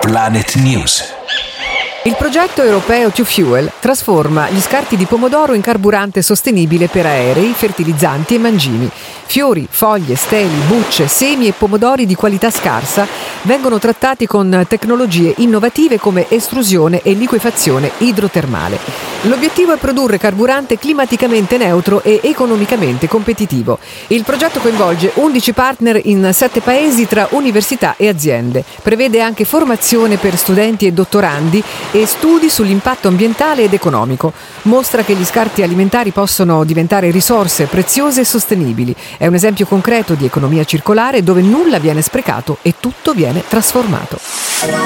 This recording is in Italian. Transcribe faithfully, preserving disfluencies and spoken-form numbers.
Planet News. Il progetto europeo To Fuel trasforma gli scarti di pomodoro in carburante sostenibile per aerei, fertilizzanti e mangimi. Fiori, foglie, steli, bucce, semi e pomodori di qualità scarsa vengono trattati con tecnologie innovative come estrusione e liquefazione idrotermale. L'obiettivo è produrre carburante climaticamente neutro e economicamente competitivo. Il progetto coinvolge undici partner in sette paesi tra università e aziende. Prevede anche formazione per studenti e dottorandi e studi sull'impatto ambientale ed economico. Mostra che gli scarti alimentari possono diventare risorse preziose e sostenibili. È un esempio concreto di economia circolare dove nulla viene sprecato e tutto viene trasformato.